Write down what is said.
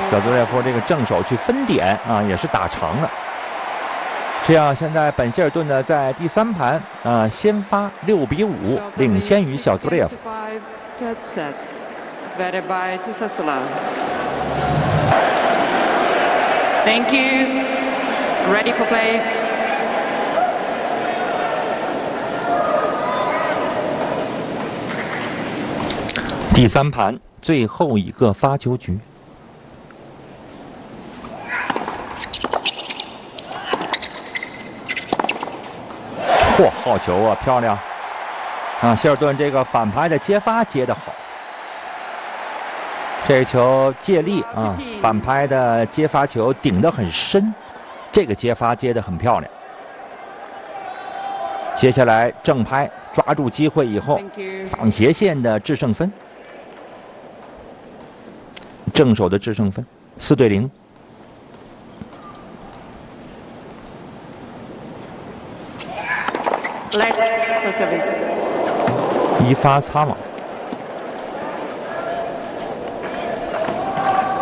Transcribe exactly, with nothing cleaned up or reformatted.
小泽列夫这个正手去分点啊，也是打长了。这样，现在本希尔顿呢在第三盘啊先发六比五，领先于小泽列夫。 Thank you. Ready for play. 第三盘最后一个发球局。嚯，好球啊，漂亮！啊，希尔顿这个反拍的接发接得好。 这球借力啊，反拍的接发球顶得很深，这个接发接得很漂亮。接下来正拍抓住机会以后，反斜线的制胜分，正手的制胜分，四对零。一发擦网。